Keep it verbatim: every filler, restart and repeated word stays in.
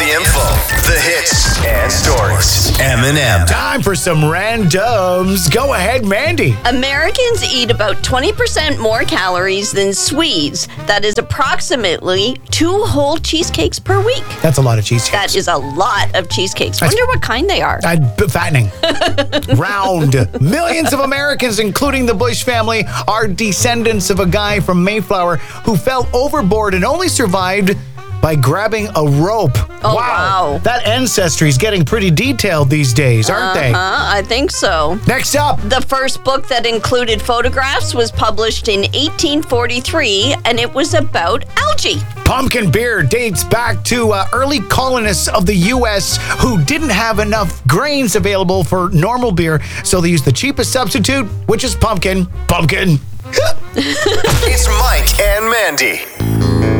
The info, the hits, and stories. M and M. Time for some randoms. Go ahead, Mandy. Americans eat about twenty percent more calories than Swedes. That is approximately two whole cheesecakes per week. That's a lot of cheesecakes. That is a lot of cheesecakes. That's- Wonder what kind they are. Uh, b- fattening. Round. Millions of Americans, including the Bush family, are descendants of a guy from Mayflower who fell overboard and only survived by grabbing a rope. Oh, wow. That ancestry is getting pretty detailed these days, aren't they? Uh, I think so. Next up. The first book that included photographs was published in eighteen forty-three, and it was about algae. Pumpkin beer dates back to uh, early colonists of the U S who didn't have enough grains available for normal beer, so they used the cheapest substitute, which is pumpkin. Pumpkin. It's Mike and Mandy.